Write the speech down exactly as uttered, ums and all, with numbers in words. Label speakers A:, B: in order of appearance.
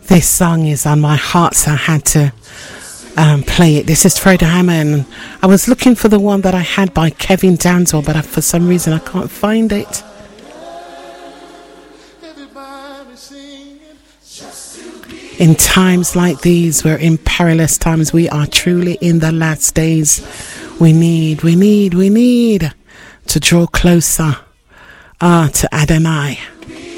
A: This song is on my heart, so I had to um, play it. This is Fredo Hammond. I was looking for the one that I had by Kevin Danzel, but I, for some reason I can't find it. In times like these, we're in perilous times. We are truly in the last days. We need, we need, we need to draw closer uh, to Adonai.